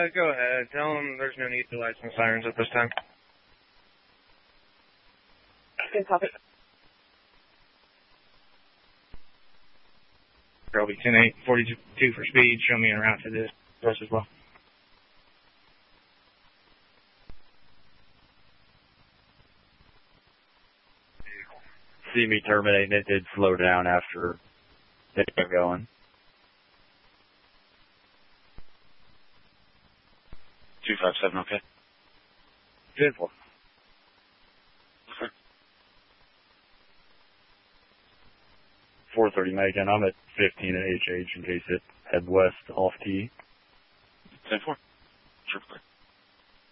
Go ahead. Tell them there's no need for lights and sirens at this time. Good copy. Roby 10-8, 42 for speed. Show me en route to this bus as well. See me terminating. It did slow down after it got going. 257, okay. 10-4. Okay. 430 Megan. I'm at 15 at HH in case it head west off T. 10-4. Sure.